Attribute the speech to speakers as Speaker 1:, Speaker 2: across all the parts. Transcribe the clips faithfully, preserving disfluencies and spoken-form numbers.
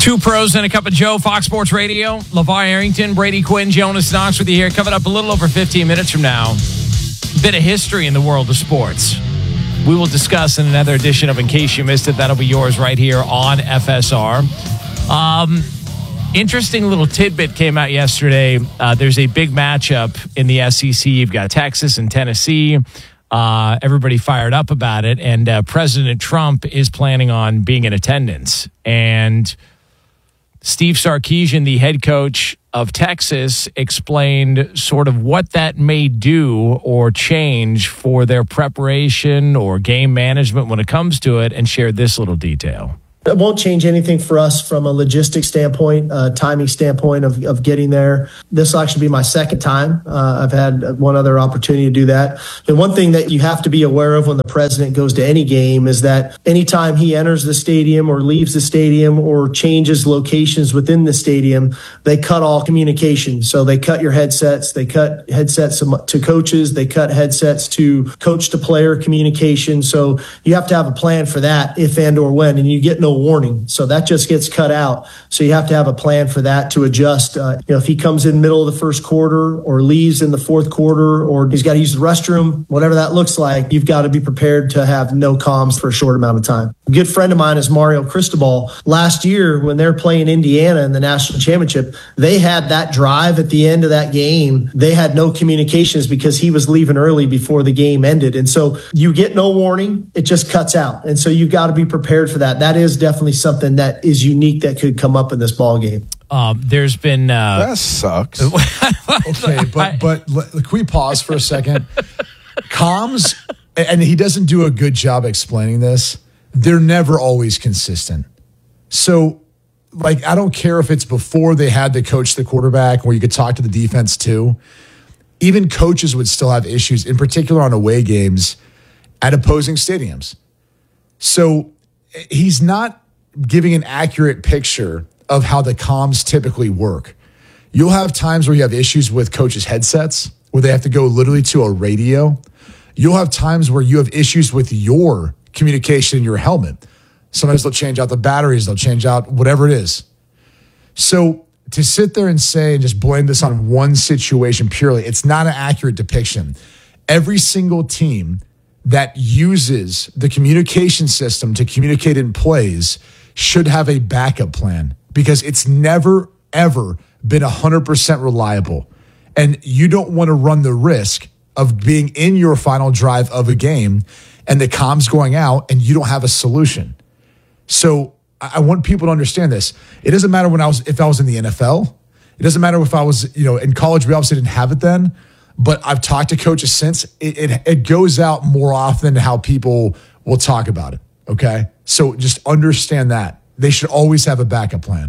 Speaker 1: Two pros and a cup of Joe, Fox Sports Radio. LeVar Arrington, Brady Quinn, Jonas Knox with you here. Coming up a little over fifteen minutes from now. A bit of history in the world of sports. We will discuss in another edition of In Case You Missed It. That'll be yours right here on F S R. Um, interesting little tidbit came out yesterday. Uh, there's a big matchup in the S E C. You've got Texas and Tennessee. Uh, everybody fired up about it. And uh, President Trump is planning on being in attendance. And Steve Sarkisian, the head coach of Texas, explained sort of what that may do or change for their preparation or game management when it comes to it, and shared this little detail.
Speaker 2: It won't change anything for us from a logistics standpoint, uh, timing standpoint of, of getting there. This will actually be my second time. Uh, I've had one other opportunity to do that. And one thing that you have to be aware of when the president goes to any game is that anytime he enters the stadium or leaves the stadium or changes locations within the stadium, they cut all communication. So they cut your headsets, they cut headsets to coaches, they cut headsets to coach to player communication. So you have to have a plan for that if and or when, and you get no warning. So that just gets cut out. So you have to have a plan for that to adjust. Uh, you know, if he comes in middle of the first quarter or leaves in the fourth quarter, or he's got to use the restroom, whatever that looks like, you've got to be prepared to have no comms for a short amount of time. A good friend of mine is Mario Cristobal. Last year, when they're playing Indiana in the national championship, they had that drive at the end of that game. They had no communications because he was leaving early before the game ended. And so you get no warning. It just cuts out. And so you've got to be prepared for that. That is definitely something that is unique that could come up in this ball game.
Speaker 1: Um, there's been uh,
Speaker 3: that sucks.
Speaker 4: Okay, but but let, can we pause for a second? Comms, and he doesn't do a good job explaining this. They're never always consistent. So, like, I don't care if it's before they had to coach the quarterback, where you could talk to the defense too. Even coaches would still have issues, in particular on away games at opposing stadiums. So he's not giving an accurate picture of how the comms typically work. You'll have times where you have issues with coaches' headsets, where they have to go literally to a radio. You'll have times where you have issues with your communication in your helmet. Sometimes they'll change out the batteries, they'll change out whatever it is. So to sit there and say and just blame this on one situation purely, it's not an accurate depiction. Every single team that uses the communication system to communicate in plays should have a backup plan, because it's never, ever been one hundred percent reliable. And you don't want to run the risk of being in your final drive of a game and the comms going out and you don't have a solution. So I want people to understand this. It doesn't matter when I was, if I was in the N F L. It doesn't matter if I was, you know, in college. We obviously didn't have it then. But I've talked to coaches since. It, it it goes out more often than how people will talk about it, okay? So just understand that. They should always have a backup plan.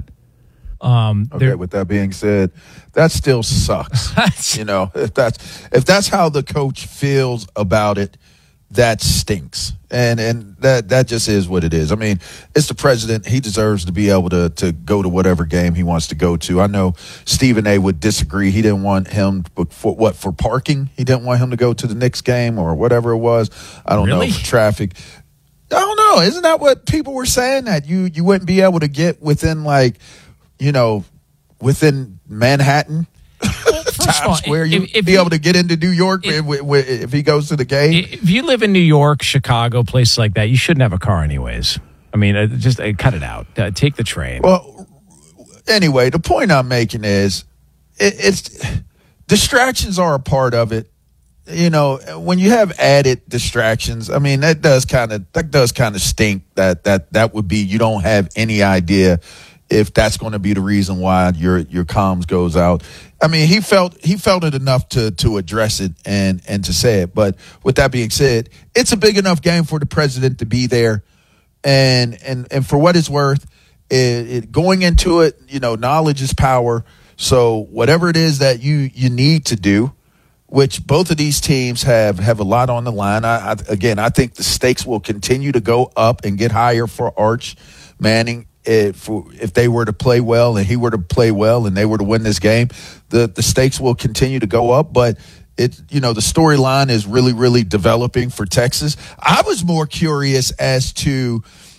Speaker 1: Um,
Speaker 3: okay, with that being said, that still sucks. You know, if that's if that's how the coach feels about it, that stinks. And and that that just is what it is. I mean, it's the president. He deserves to be able to to go to whatever game he wants to go to. I know Stephen A. would disagree. He didn't want him for what for parking. He didn't want him to go to the Knicks game or whatever it was. I don't
Speaker 1: really?
Speaker 3: know, for traffic. I don't know. Isn't that what people were saying, that you you wouldn't be able to get within, like, you know, within Manhattan? Times
Speaker 1: all,
Speaker 3: Square,
Speaker 1: if,
Speaker 3: you
Speaker 1: if
Speaker 3: be
Speaker 1: you,
Speaker 3: able to get into New York if, if, if he goes to the game.
Speaker 1: If you live in New York, Chicago, places like that, you shouldn't have a car anyways. I mean, uh, just uh, cut it out. Uh, take the train.
Speaker 3: Well, anyway, the point I'm making is it, it's distractions are a part of it. You know, when you have added distractions, I mean, that does kind of that does kind of stink. That that that would be, you don't have any idea if that's going to be the reason why your your comms goes out. I mean, he felt he felt it enough to to address it and and to say it. But with that being said, it's a big enough game for the president to be there, and and and for what it's worth, it, it, going into it, you know, knowledge is power. So whatever it is that you you need to do, which both of these teams have have a lot on the line. I, I again, I think the stakes will continue to go up and get higher for Arch Manning. If, if they were to play well and he were to play well and they were to win this game, the, the stakes will continue to go up. But it, you know, the storyline is really, really developing for Texas. I was more curious as to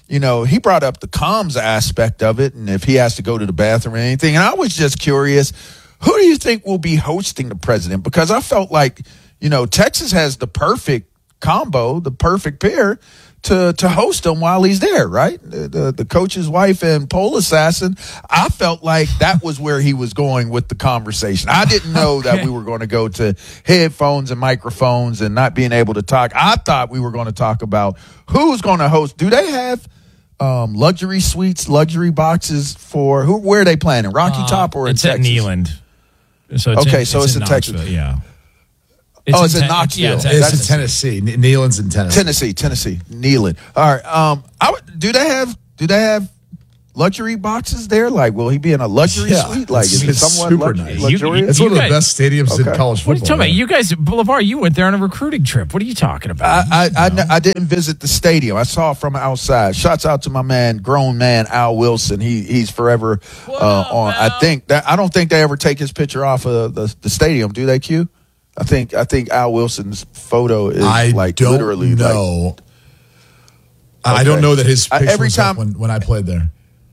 Speaker 3: you know, he brought up the comms aspect of it and if he has to go to the bathroom or anything. And I was just curious, who do you think will be hosting the president? Because I felt like, you know, Texas has the perfect combo, the perfect pair to to host him while he's there, right? The, the, the coach's wife and pole assassin. I felt like that was where he was going with the conversation. I didn't know okay. that we were going to go to headphones and microphones and not being able to talk. I thought we were going to talk about who's going to host. Do they have um, luxury suites, luxury boxes for who? Where are they planning? Rocky uh, Top or in
Speaker 1: it's
Speaker 3: Texas?
Speaker 1: It's at Neyland. So it's
Speaker 3: okay,
Speaker 1: in,
Speaker 3: so
Speaker 1: it's,
Speaker 3: it's
Speaker 1: in,
Speaker 3: in Texas.
Speaker 1: Knoxville, yeah.
Speaker 3: It's oh, it's in,
Speaker 1: in
Speaker 3: Knoxville.
Speaker 1: Yeah, it's,
Speaker 4: it's in Tennessee. Neyland's in Tennessee.
Speaker 3: Tennessee, Tennessee, Neyland. All right. Um, I would, do they have do they have luxury boxes there? Like, will he be in a luxury
Speaker 4: yeah,
Speaker 3: suite? Like, is it somewhat
Speaker 4: super
Speaker 3: lux-
Speaker 4: nice.
Speaker 3: luxurious?
Speaker 4: You, it's one of
Speaker 1: guys,
Speaker 4: the best stadiums okay. in college football.
Speaker 1: What are you talking about? You guys, LeVar, you went there on a recruiting trip. What are you talking about?
Speaker 3: I I, I, I didn't visit the stadium. I saw it from outside. Shouts out to my man, grown man Al Wilson. He he's forever uh, up, on. Al? I think that I don't think they ever take his picture off of the, the stadium. Do they, Q? I think I think Al Wilson's photo is
Speaker 4: I
Speaker 3: like
Speaker 4: don't
Speaker 3: literally
Speaker 4: know.
Speaker 3: Like,
Speaker 4: I don't know that his picture
Speaker 3: I, every
Speaker 4: was
Speaker 3: time
Speaker 4: up when, when I played there.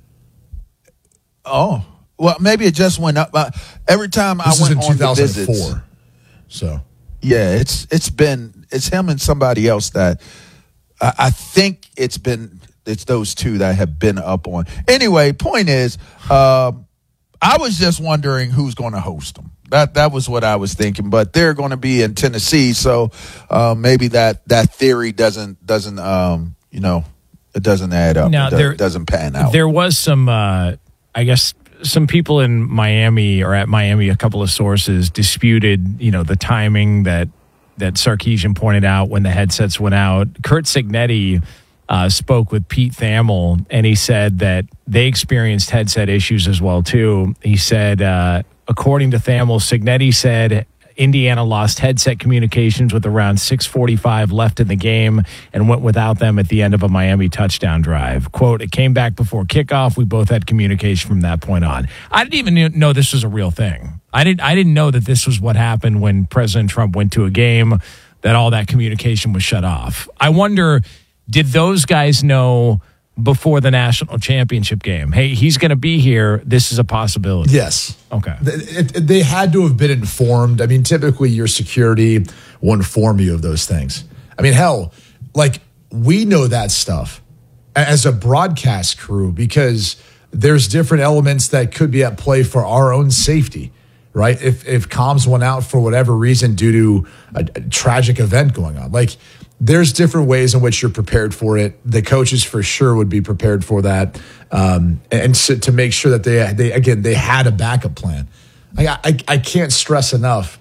Speaker 3: Oh, well, maybe it just went up. Uh, every time
Speaker 4: this
Speaker 3: I went
Speaker 4: was in
Speaker 3: on
Speaker 4: two thousand four,
Speaker 3: visits,
Speaker 4: so
Speaker 3: yeah, it's it's been it's him and somebody else that I, I think it's been it's those two that have been up on. Anyway, point is, uh, I was just wondering who's going to host them. That that was what I was thinking, but they're going to be in Tennessee, so uh, maybe that, that theory doesn't doesn't um, you know it doesn't add up.
Speaker 1: Now,
Speaker 3: it does,
Speaker 1: there,
Speaker 3: doesn't pan out.
Speaker 1: There was some, uh, I guess, some people in Miami or at Miami. A couple of sources disputed, you know, the timing that that Sarkisian pointed out when the headsets went out. Curt Cignetti uh, spoke with Pete Thamel, and he said that they experienced headset issues as well too. He said. Uh, According to Thamel, Cignetti said Indiana lost headset communications with around six forty-five left in the game and went without them at the end of a Miami touchdown drive. Quote, it came back before kickoff. We both had communication from that point on. I didn't even know this was a real thing. I didn't, I didn't know that this was what happened when President Trump went to a game, that all that communication was shut off. I wonder, did those guys know before the national championship game, hey, he's going to be here, this is a possibility?
Speaker 4: Yes.
Speaker 1: Okay.
Speaker 4: It, it, they had to have been informed. I mean, typically your security will inform you of those things. I mean, hell, like we know that stuff as a broadcast crew because there's different elements that could be at play for our own safety, right? If if comms went out for whatever reason due to a, a tragic event going on, like there's different ways in which you're prepared for it. The coaches for sure would be prepared for that, um, and so to make sure that they they again they had a backup plan. I, I I can't stress enough.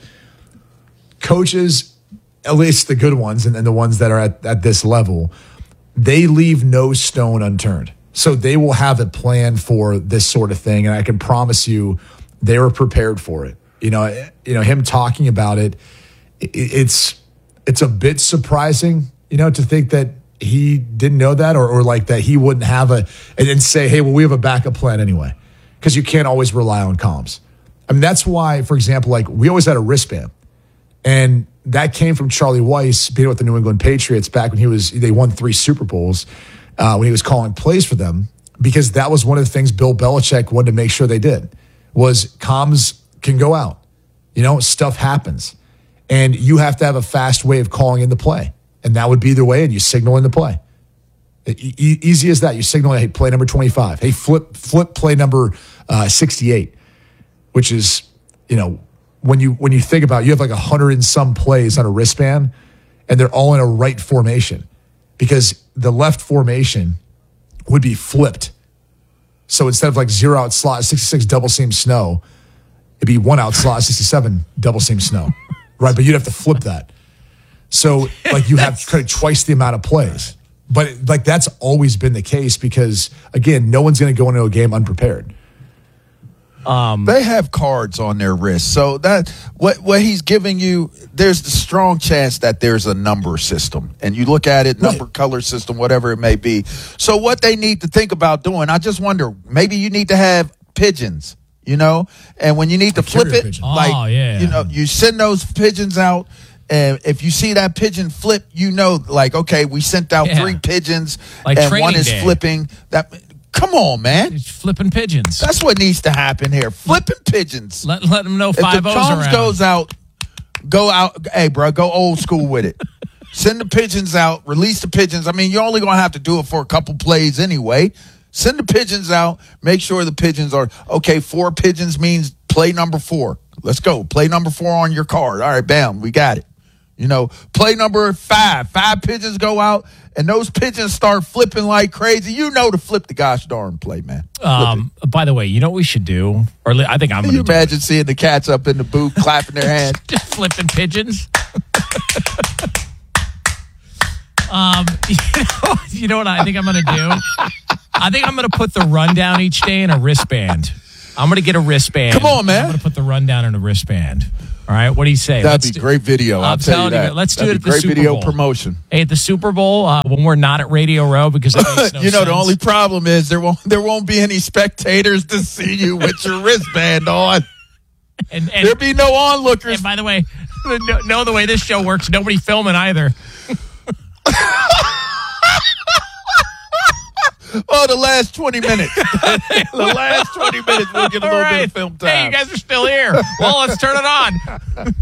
Speaker 4: Coaches, at least the good ones and, and the ones that are at, at this level, they leave no stone unturned. So they will have a plan for this sort of thing, and I can promise you, they were prepared for it. You know, you know him talking about it. it it's It's a bit surprising, you know, to think that he didn't know that or, or like that he wouldn't have a and, and say, hey, well, we have a backup plan anyway, because you can't always rely on comms. I mean, that's why, for example, like we always had a wristband, and that came from Charlie Weiss being with the New England Patriots back when he was they won three Super Bowls uh, when he was calling plays for them, because that was one of the things Bill Belichick wanted to make sure they did was comms can go out, you know, stuff happens. And you have to have a fast way of calling in the play. And that would be the way, and you signal in the play. E- e- easy as that. You signal, hey, play number twenty-five. Hey, flip flip play number uh, sixty-eight, which is, you know, when you when you think about it, you have like a hundred and some plays on a wristband, and they're all in a right formation because the left formation would be flipped. So instead of like zero out slot, sixty-six double seam snow, it'd be one out slot, sixty-seven double seam snow. Right, but you'd have to flip that. So, like, you have kind of twice the amount of plays. But, like, that's always been the case because, again, no one's going to go into a game unprepared.
Speaker 3: Um, they have cards on their wrist. So, that what what he's giving you, there's the strong chance that there's a number system. And you look at it, number, right. color system, whatever it may be. So, what they need to think about doing, I just wonder, maybe you need to have pigeons. You know, and when you need to flip it,
Speaker 1: oh,
Speaker 3: like,
Speaker 1: yeah.
Speaker 3: you know, you send those pigeons out And if you see that pigeon flip, you know, like, okay, we sent out yeah. three pigeons
Speaker 1: like
Speaker 3: and one is
Speaker 1: day.
Speaker 3: flipping. That, come on, man.
Speaker 1: It's flipping pigeons.
Speaker 3: That's what needs to happen here. Flipping pigeons.
Speaker 1: Let, let them know five O's around.
Speaker 3: If the Combs goes out, go out. Hey, bro, go old school with it. Send the pigeons out. Release the pigeons. I mean, you're only going to have to do it for a couple plays anyway. Send the pigeons out. Make sure the pigeons are, okay, four pigeons means play number four. Let's go. Play number four on your card. All right, bam, we got it. You know, play number five. Five pigeons go out, and those pigeons start flipping like crazy. You know to flip the gosh darn play, man.
Speaker 1: Um, by the way, you know what we should do? Or I think I'm going to
Speaker 3: Can you imagine seeing the cats up in the booth clapping their hands?
Speaker 1: Just flipping pigeons. um, you know, you know what I think I'm going to do? I think I'm going to put the rundown each day in a wristband. I'm going to get a wristband.
Speaker 3: Come on, man.
Speaker 1: I'm going to put the rundown in a wristband. All right, what do you say?
Speaker 3: That'd
Speaker 1: let's
Speaker 3: be
Speaker 1: do,
Speaker 3: great video.
Speaker 1: I'm
Speaker 3: I'll tell
Speaker 1: telling
Speaker 3: you that.
Speaker 1: you, let's
Speaker 3: That'd
Speaker 1: do it at the
Speaker 3: great
Speaker 1: Super
Speaker 3: video
Speaker 1: Bowl.
Speaker 3: promotion.
Speaker 1: Hey, at the Super Bowl, uh, when we're not at Radio Row, because it makes no
Speaker 3: you know
Speaker 1: sense.
Speaker 3: the only problem is there won't there won't be any spectators to see you with your wristband on.
Speaker 1: And, and
Speaker 3: there'll be no onlookers.
Speaker 1: And by the way, know, know the way this show works. Nobody filming either.
Speaker 3: Oh, the last twenty minutes. The last twenty minutes, we'll get a little
Speaker 1: right.
Speaker 3: bit of film time.
Speaker 1: Hey, you guys are still here. Well, let's turn it on.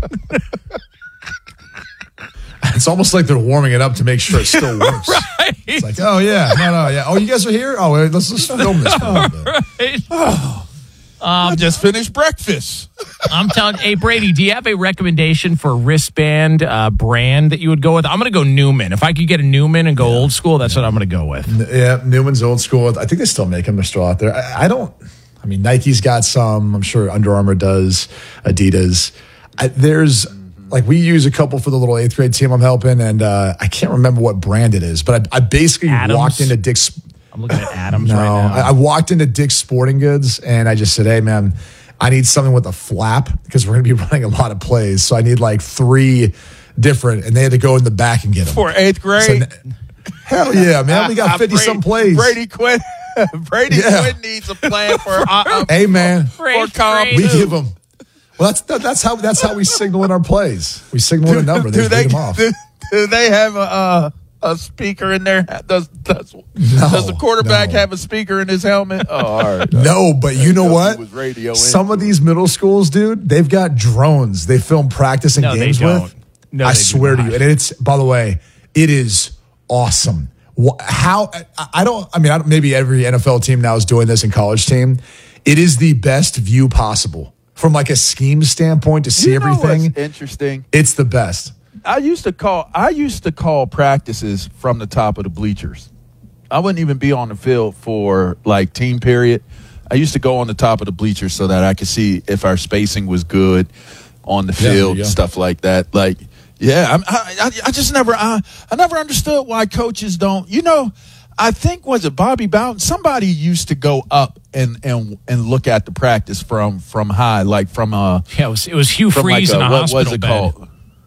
Speaker 4: It's almost like they're warming it up to make sure it still works.
Speaker 1: Right.
Speaker 4: It's like, oh, yeah. No, no, yeah. Oh, you guys are here? Oh, wait, let's just film this for a little bit.
Speaker 1: Right.
Speaker 3: Oh, um, I just finished breakfast.
Speaker 1: I'm telling you, hey, Brady, do you have a recommendation for a wristband uh, brand that you would go with? I'm going to go Newman. If I could get a Newman and go yeah. old school, that's yeah. what I'm going to go with.
Speaker 4: Yeah, Newman's old school. I think they still make them. They're still out there. I, I don't, I mean, Nike's got some. I'm sure Under Armour does, Adidas. I, there's, like, we use a couple for the little eighth grade team I'm helping, and uh, I can't remember what brand it is, but I, I basically
Speaker 1: Adams.
Speaker 4: walked into Dick's.
Speaker 1: I'm looking at Adams
Speaker 4: no,
Speaker 1: right now.
Speaker 4: I, I walked into Dick's Sporting Goods, and I just said, hey, man, I need something with a flap because we're going to be running a lot of plays. So I need like three different, and they had to go in the back and get them.
Speaker 3: For eighth grade?
Speaker 4: So, hell yeah, man. We got fifty-some plays.
Speaker 3: Brady Quinn. Brady yeah. Quinn needs a plan for uh, uh,
Speaker 4: hey, man.
Speaker 3: For, for Cobb.
Speaker 4: We give them. Well, that's that's how that's how we signal in our plays. We signal in a number. They
Speaker 3: do, they,
Speaker 4: them off.
Speaker 3: Do, do they have a uh, a speaker in there? Does does,
Speaker 4: no,
Speaker 3: does the quarterback
Speaker 4: no.
Speaker 3: have a speaker in his helmet? Oh, all right.
Speaker 4: No, but you know what? Some of these middle schools, dude, they've got drones. They film practice and
Speaker 1: no,
Speaker 4: games
Speaker 1: they don't.
Speaker 4: with.
Speaker 1: No,
Speaker 4: I swear to you, and it's by the way, it is awesome. How I don't. I mean, I don't, maybe every N F L team now is doing this, and college team. It is the best view possible from like a scheme standpoint to see
Speaker 3: you know
Speaker 4: everything.
Speaker 3: What's interesting.
Speaker 4: It's the best.
Speaker 3: I used to call. I used to call practices from the top of the bleachers. I wouldn't even be on the field for like team period. I used to go on the top of the bleachers so that I could see if our spacing was good on the field, yeah, stuff like that. Like, yeah, I'm, I, I just never, I, I never understood why coaches don't. You know, I think was it Bobby Bowden? Somebody used to go up and and and look at the practice from from high, like from a.
Speaker 1: Yeah, it was, it was Hugh Freeze like a, in a
Speaker 3: what
Speaker 1: hospital
Speaker 3: was it
Speaker 1: bed.
Speaker 3: called?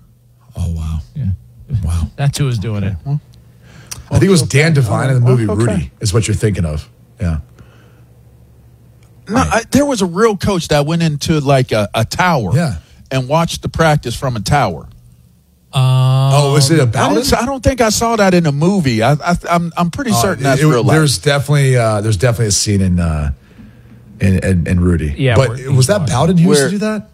Speaker 1: Oh wow, yeah, wow. That's who was doing it.
Speaker 4: Well, I think it was Dan Devine in the movie okay. Rudy. Is what you're thinking of? Yeah.
Speaker 3: No, I, there was a real coach that went into like a, a tower,
Speaker 4: yeah.
Speaker 3: and watched the practice from a tower.
Speaker 1: Um,
Speaker 4: oh, was it a Bowden?
Speaker 3: I, I don't think I saw that in a movie. I, I, I'm I'm pretty certain uh, that's
Speaker 4: it,
Speaker 3: real life.
Speaker 4: There's definitely uh, there's definitely a scene in uh, in, in, in Rudy.
Speaker 1: Yeah,
Speaker 4: but was that Bowden who used to do that?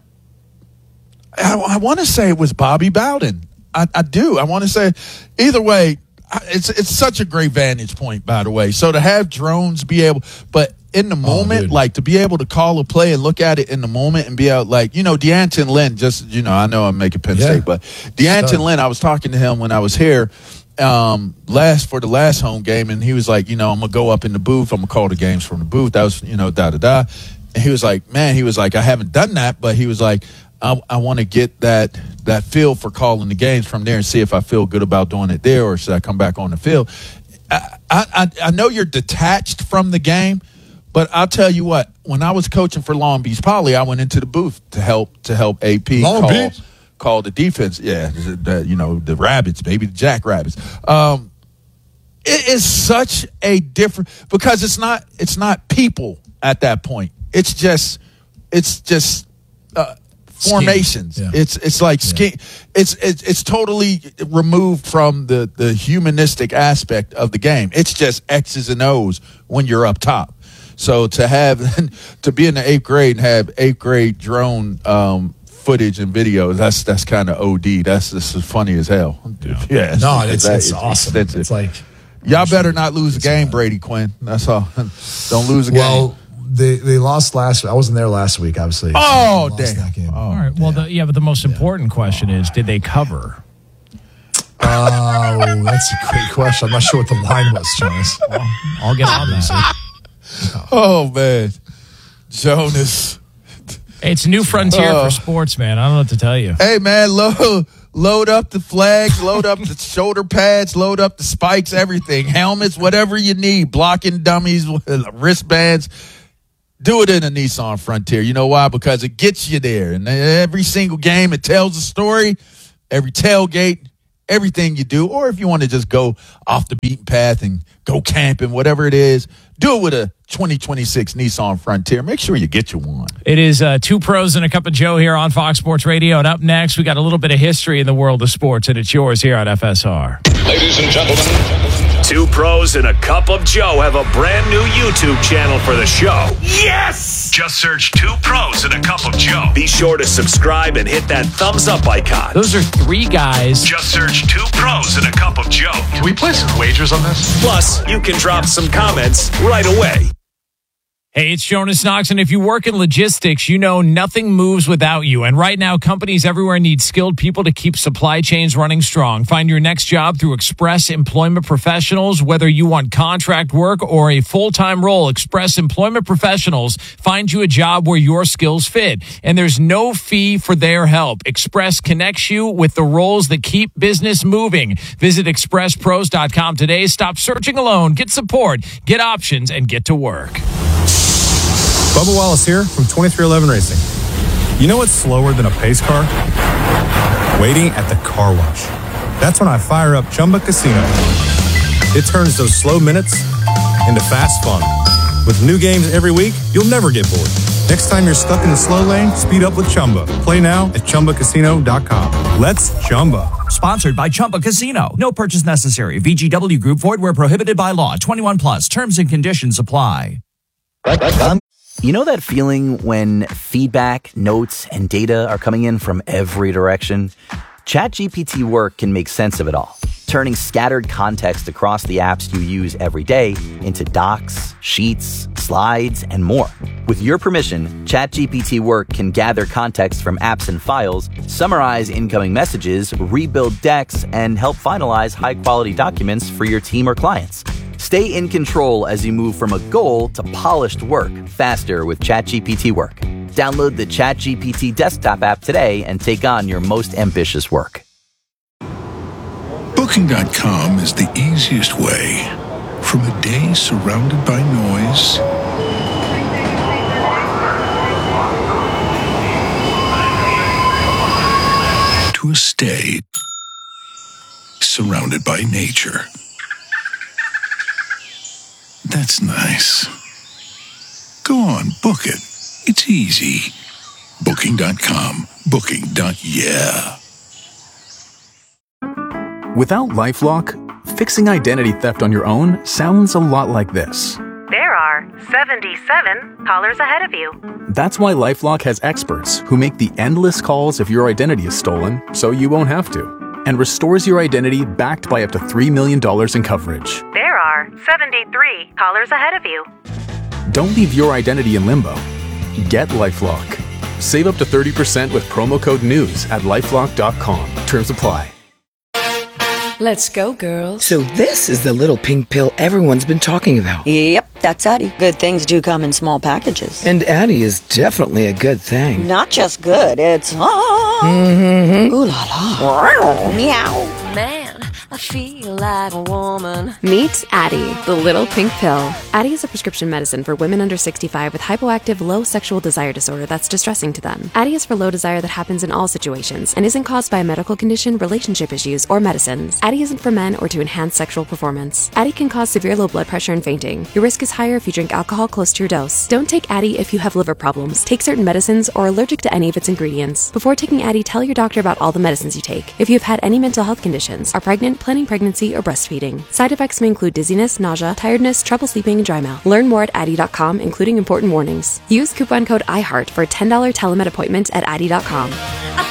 Speaker 3: I, I want to say it was Bobby Bowden. I, I do. I want to say either way. It's it's such a great vantage point, by the way. So to have drones be able, but in the moment, oh, like to be able to call a play and look at it in the moment and be out, like, you know, D'Anton Lynn, just, you know, I know I'm making Penn
Speaker 4: yeah.
Speaker 3: State, but D'Anton Lynn, I was talking to him when I was here um, last for the last home game, and he was like, you know, I'm going to go up in the booth. I'm going to call the games from the booth. That was, you know, da da da. And he was like, man, he was like, I haven't done that, but he was like, I, I want to get that that feel for calling the games from there and see if I feel good about doing it there or should I come back on the field. I, I, I know you're detached from the game, but I'll tell you what, when I was coaching for Long Beach Poly, I went into the booth to help to help A P
Speaker 4: Long
Speaker 3: call,
Speaker 4: Beach?
Speaker 3: call the defense. Yeah, the, you know, the Rabbits, baby, the Jackrabbits. Um, it is such a different because it's not it's not people at that point. It's just it's just uh, formations. Yeah. It's it's like ski. Yeah. It's it's it's totally removed from the the humanistic aspect of the game. It's just X's and O's when you're up top. So to have to be in the eighth grade and have eighth grade drone um, footage and videos, that's that's kind of O D. That's just funny as hell.
Speaker 4: Yeah, yeah it's, no, it's, it's, it's awesome. Extensive. It's like
Speaker 3: y'all better not lose a game, Brady Quinn. That's all. Don't lose a
Speaker 4: well,
Speaker 3: game.
Speaker 4: They they lost last. I wasn't there last week, obviously.
Speaker 3: Oh,
Speaker 4: so
Speaker 3: damn!
Speaker 4: That game.
Speaker 1: Oh, all right. Well, the, yeah, but the most important yeah. question is, did they cover?
Speaker 4: Oh, that's a great question. I'm not sure what the line was, Jonas.
Speaker 1: Well, I'll get on that.
Speaker 3: Oh man, Jonas!
Speaker 1: It's a new frontier uh, for sports, man. I don't know what to tell you.
Speaker 3: Hey, man, load load up the flags, load up the shoulder pads, load up the spikes, everything, helmets, whatever you need, blocking dummies, wristbands. Do it in a Nissan Frontier. You know why? Because it gets you there. And every single game, it tells a story. Every tailgate, everything you do. Or if you want to just go off the beaten path and go camping, whatever it is, do it with a twenty twenty-six Nissan Frontier. Make sure you get you one.
Speaker 1: It is uh, Two Pros and a Cup of Joe here on Fox Sports Radio. And up next, we got a little bit of history in the world of sports, and it's yours here on F S R.
Speaker 5: Ladies and gentlemen, Two Pros and a Cup of Joe have a brand new YouTube channel for the show. Yes! Just search Two Pros and a Cup of Joe. Be sure to subscribe and hit that thumbs up icon.
Speaker 1: Those are three guys.
Speaker 5: Just search Two Pros and a Cup of Joe.
Speaker 6: Can we place some wagers on this?
Speaker 5: Plus, you can drop some comments right away.
Speaker 1: Hey, it's Jonas Knox, and if you work in logistics, you know nothing moves without you. And right now, companies everywhere need skilled people to keep supply chains running strong. Find your next job through Express Employment Professionals. Whether you want contract work or a full-time role, Express Employment Professionals find you a job where your skills fit. And there's no fee for their help. Express connects you with the roles that keep business moving. Visit express pros dot com today. Stop searching alone. Get support, get options, and get to work.
Speaker 7: Bubba Wallace here from twenty-three eleven Racing. You know what's slower than a pace car? Waiting at the car wash. That's when I fire up Chumba Casino. It turns those slow minutes into fast fun. With new games every week, you'll never get bored. Next time you're stuck in the slow lane, speed up with Chumba. Play now at chumba casino dot com. Let's Chumba.
Speaker 8: Sponsored by Chumba Casino. No purchase necessary. V G W Group. Void where prohibited by law. twenty-one plus. Terms and conditions apply.
Speaker 9: You know that feeling when feedback, notes, and data are coming in from every direction? ChatGPT Work can make sense of it all, turning scattered context across the apps you use every day into docs, sheets, slides, and more. With your permission, ChatGPT Work can gather context from apps and files, summarize incoming messages, rebuild decks, and help finalize high-quality documents for your team or clients. Stay in control as you move from a goal to polished work faster with ChatGPT Work. Download the ChatGPT desktop app today and take on your most ambitious work.
Speaker 10: Booking dot com is the easiest way from a day surrounded by noise to a stay surrounded by nature. That's nice. Go on, book it. It's easy. Booking dot com. Booking. Yeah.
Speaker 11: Without LifeLock, fixing identity theft on your own sounds a lot like this.
Speaker 12: There are seventy-seven callers ahead of you.
Speaker 11: That's why LifeLock has experts who make the endless calls if your identity is stolen, so you won't have to, and restores your identity backed by up to three million dollars in coverage.
Speaker 12: There are seventy-three callers ahead of you.
Speaker 11: Don't leave your identity in limbo. Get LifeLock. Save up to thirty percent with promo code NEWS at lifelock dot com. Terms apply.
Speaker 13: Let's go, girls.
Speaker 14: So this is the little pink pill everyone's been talking about.
Speaker 15: Yep, that's Addie. Good things do come in small packages.
Speaker 14: And Addie is definitely a good thing.
Speaker 15: Not just good, it's... Ah,
Speaker 14: mm-hmm.
Speaker 15: ooh la la. Meow.
Speaker 13: Man, I feel like a woman.
Speaker 16: Meet Addie, the little pink pill. Addie is a prescription medicine for women under sixty-five with hypoactive low sexual desire disorder that's distressing to them. Addie is for low desire that happens in all situations and isn't caused by a medical condition, relationship issues, or medicines. Addie isn't for men or to enhance sexual performance. Addie can cause severe low blood pressure and fainting. Your risk is higher if you drink alcohol close to your dose. Don't take Addie if you have liver problems, take certain medicines, or are allergic to any of its ingredients. Before taking Addie, tell your doctor about all the medicines you take. If you have had any mental health conditions, are pregnant, planning pregnancy, or breastfeeding. Side effects may include dizziness, nausea, tiredness, trouble sleeping, and dry mouth. Learn more at Addie dot com, including important warnings. Use coupon code iHeart for a ten dollars telemed appointment at Addie dot com.
Speaker 13: I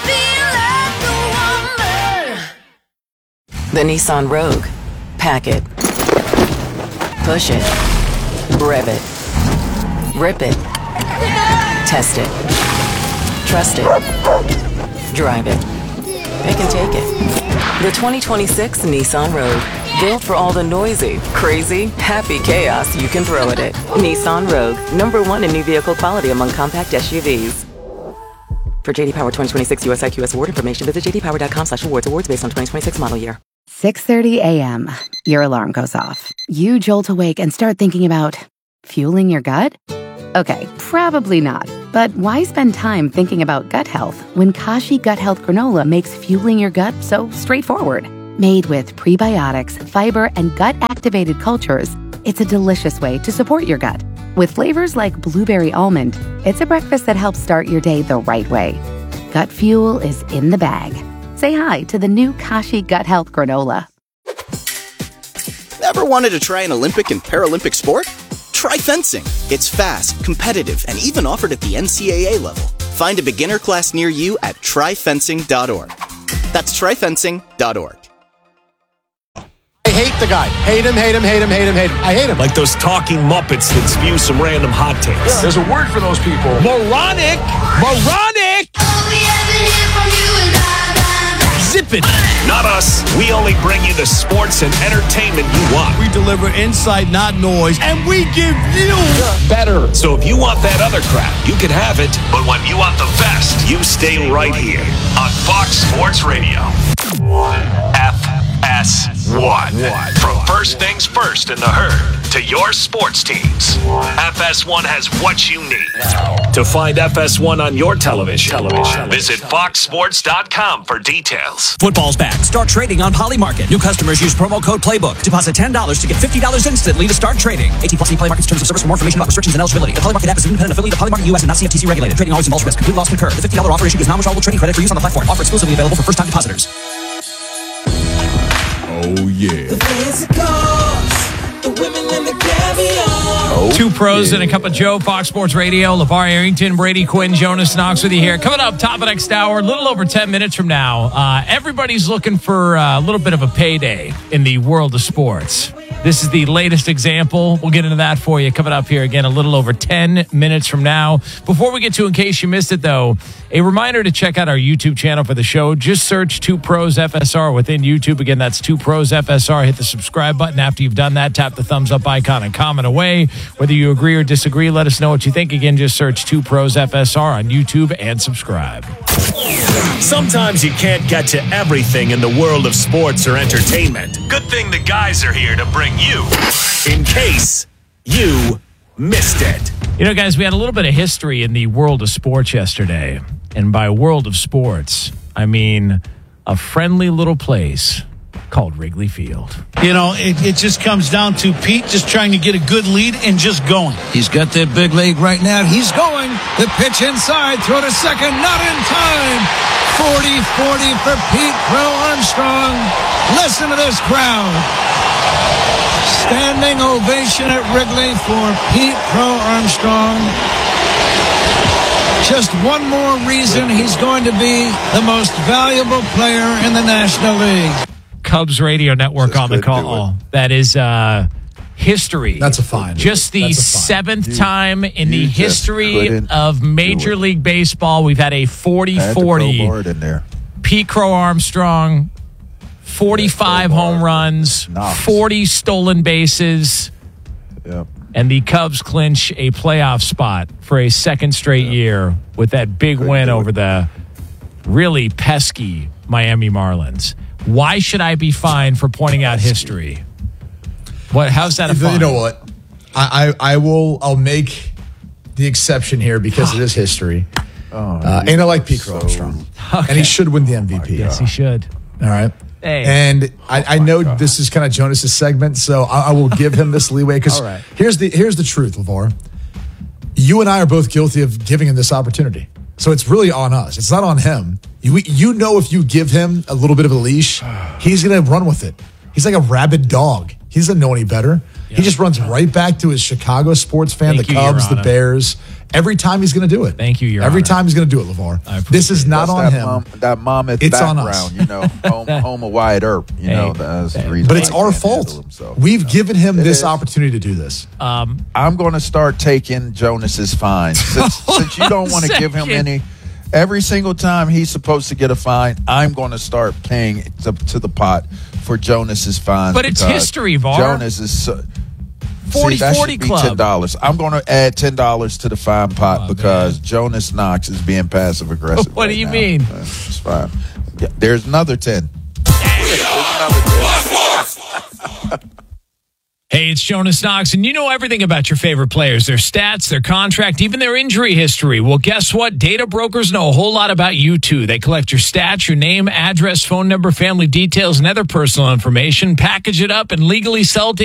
Speaker 13: feel like a woman.
Speaker 14: The Nissan Rogue. Pack it. Push it. Rev it. Rip it. Test it. Trust it. Drive it. Pick and take it. The twenty twenty-six Nissan Rogue. Built for all the noisy, crazy, happy chaos you can throw at it. Nissan Rogue. Number one in new vehicle quality among compact S U Vs. For J D Power twenty twenty-six U S I Q S award information, visit j d power dot com slash awards. Awards based on twenty twenty-six model year.
Speaker 17: six thirty a.m. Your alarm goes off. You jolt awake and start thinking about fueling your gut? Okay, probably not. But why spend time thinking about gut health when Kashi Gut Health Granola makes fueling your gut so straightforward? Made with prebiotics, fiber, and gut-activated cultures, it's a delicious way to support your gut. With flavors like blueberry almond, it's a breakfast that helps start your day the right way. Gut fuel is in the bag. Say hi to the new Kashi Gut Health Granola.
Speaker 18: Ever wanted to try an Olympic and Paralympic sport? Try fencing. It's fast, competitive, and even offered at the N C A A level. Find a beginner class near you at try fencing dot org. That's try fencing dot org.
Speaker 19: I hate the guy. Hate him, hate him, hate him, hate him, hate him. I hate him.
Speaker 5: Like those talking Muppets that spew some random hot takes.
Speaker 19: Yeah. There's a word for those people.
Speaker 1: Moronic! Moronic! Zip it!
Speaker 5: Not us. We only bring you the sports and entertainment you want.
Speaker 20: We deliver insight, not noise, and we give you
Speaker 5: better. So if you want that other crap, you can have it. But when you want the best, you stay right here on Fox Sports Radio. F S one. From first things first in the herd to your sports teams, F S one has what you need. To find F S one on your television, television. visit fox sports dot com for details.
Speaker 8: Football's back. Start trading on Polymarket. New customers use promo code Playbook. Deposit ten dollars to get fifty dollars instantly to start trading. eighteen plus Polymarket's terms of service. For more information about restrictions and eligibility. The Polymarket app is an independent affiliate of Polymarket U S and not C F T C regulated. Trading always involves risk. Complete loss concur. The fifty dollars offer issued is non-withdrawable trading credit for use on the platform. Offer exclusively available for first-time depositors.
Speaker 10: Oh, yeah.
Speaker 13: The fancy cars, the women and the caviar.
Speaker 1: Oh, Two pros yeah. and a cup of Joe, Fox Sports Radio. LeVar Arrington, Brady Quinn, Jonas Knox with you here. Coming up, top of next hour, a little over ten minutes from now. Uh, everybody's looking for a little bit of a payday in the world of sports. This is the latest example. We'll get into that for you coming up here again a little over ten minutes from now. Before we get to, in case you missed it, though, a reminder to check out our YouTube channel for the show. Just search Two Pros F S R within YouTube. Again, that's Two Pros F S R. Hit the subscribe button. After you've done that, tap the thumbs up icon and comment away. Whether you agree or disagree, let us know what you think. Again, just search Two Pros F S R on YouTube and subscribe.
Speaker 5: Sometimes you can't get to everything in the world of sports or entertainment. Good thing the guys are here to bring you in case you missed it.
Speaker 1: You know, guys, we had a little bit of history in the world of sports yesterday. And by world of sports, I mean a friendly little place called Wrigley Field.
Speaker 20: You know, it, it just comes down to Pete just trying to get a good lead and just going. He's got that big leg right now. He's going. The pitch inside. Throw to second. Not in time. forty forty for Pete Crow Armstrong. Listen to this crowd. Standing ovation at Wrigley for Pete Crow Armstrong. Just one more reason he's going to be the most valuable player in the National League.
Speaker 1: Cubs Radio Network just on the call. That is uh, history.
Speaker 4: That's a fine.
Speaker 1: Just the seventh you, time in the history of Major League Baseball, we've had a forty forty.
Speaker 3: In there.
Speaker 1: Pete Crow Armstrong, forty-five home runs, Knox. forty stolen bases.
Speaker 3: Yep.
Speaker 1: And the Cubs clinch a playoff spot for a second straight yep. year with that big Couldn't win over the really pesky Miami Marlins. Why should I be fined for pointing out history? What? How's that a fine?
Speaker 4: You know what? I, I, I will. I'll make the exception here because it is history.
Speaker 3: Oh,
Speaker 4: uh, and I like Pete Crow Armstrong, okay. and he should win the M V P.
Speaker 1: Yes, he should.
Speaker 4: All right.
Speaker 1: Hey.
Speaker 4: And I, I know God. this is kind of Jonas's segment, so I, I will give him this leeway because right. here's the here's the truth, LeVar. You and I are both guilty of giving him this opportunity, so it's really on us. It's not on him. You you know if you give him a little bit of a leash, he's going to run with it. He's like a rabid dog. He doesn't know any better. Yeah. He just runs right back to his Chicago sports fan, Thank the you, Cubs, the Bears. Every time he's going to do it.
Speaker 1: Thank you, Your
Speaker 4: Every
Speaker 1: Honor.
Speaker 4: time he's going to do it, LeVar. This is not
Speaker 3: That's
Speaker 4: on
Speaker 3: that
Speaker 4: him.
Speaker 3: Mom, that mammoth
Speaker 4: it's
Speaker 3: background,
Speaker 4: on us.
Speaker 3: you know, home, home of Wyatt Earp, you
Speaker 1: hey,
Speaker 3: know. That's the reason
Speaker 4: but it's our
Speaker 3: him,
Speaker 4: fault.
Speaker 3: so,
Speaker 4: We've
Speaker 3: you know.
Speaker 4: given him
Speaker 3: It
Speaker 4: this
Speaker 3: is.
Speaker 4: opportunity to do this.
Speaker 1: Um,
Speaker 3: I'm going to start taking Jonas's fines. Since, since you don't want to give him any, every single time he's supposed to get a fine, I'm going to start paying to, to the pot for Jonas's fines.
Speaker 1: But it's history, Var.
Speaker 3: Jonas is so,
Speaker 1: forty
Speaker 3: see, that
Speaker 1: forty
Speaker 3: should be
Speaker 1: club.
Speaker 3: ten dollars. I'm going to add ten dollars to the fine pot
Speaker 1: Oh,
Speaker 3: because
Speaker 1: man.
Speaker 3: Jonas Knox is being passive aggressive.
Speaker 1: What
Speaker 3: right
Speaker 1: do you
Speaker 3: now.
Speaker 1: mean?
Speaker 3: Uh, It's fine. Yeah, there's another ten. There's another ten.
Speaker 1: Hey, it's Jonas Knox, and you know everything about your favorite players, their stats, their contract, even their injury history. Well, guess what? Data brokers know a whole lot about you, too. They collect your stats, your name, address, phone number, family details, and other personal information, package it up, and legally sell it to